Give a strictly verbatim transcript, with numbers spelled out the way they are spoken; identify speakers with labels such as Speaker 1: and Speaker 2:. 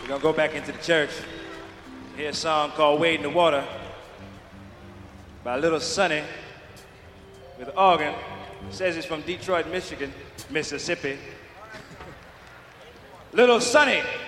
Speaker 1: gonna go back into the church. Hear a song called Wade in the Water by Little Sonny with the organ. Says it's from Detroit, Michigan, Mississippi. Little Sonny.